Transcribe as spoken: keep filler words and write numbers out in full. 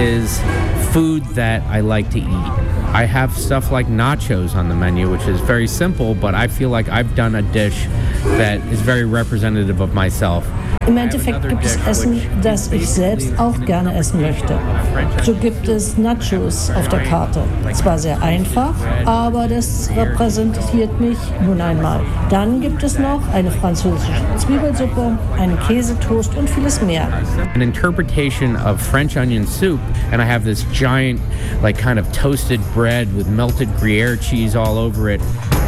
is food that I like to eat. I have stuff like nachos on the menu, which is very simple, but I feel like I've done a dish that is very representative of myself. Im Endeffekt gibt es Essen, das ich selbst auch gerne essen möchte. So gibt es Nachos auf der Karte. Zwar sehr einfach, aber das repräsentiert mich nun einmal. Dann gibt es noch eine französische Zwiebelsuppe, einen Käsetoast und vieles mehr. An interpretation of French onion soup, and I have this giant, like kind of toasted bread with melted Gruyere cheese all over it.